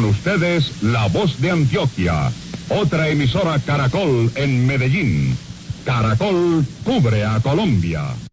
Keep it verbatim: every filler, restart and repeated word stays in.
Con ustedes, La Voz de Antioquia, otra emisora Caracol en Medellín. Caracol cubre a Colombia.